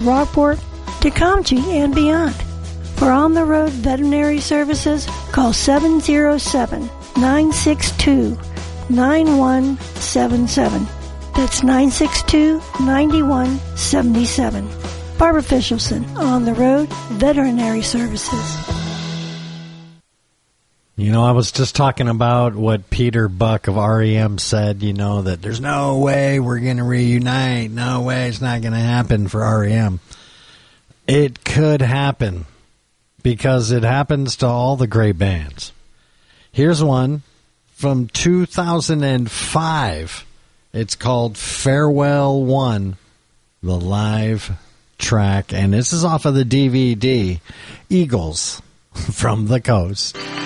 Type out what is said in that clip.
Rockport, Tecumseh, and beyond. For on-the-road veterinary services, call 707-962-9177. That's 962-9177. Barbara Fischelson, On the Road Veterinary Services. You know, I was just talking about what Peter Buck of REM said, you know, that there's no way we're going to reunite. No way, it's not going to happen for REM. It could happen because it happens to all the great bands. Here's one from 2005. It's called Farewell One, the live track, and this is off of the DVD, Eagles from the Coast.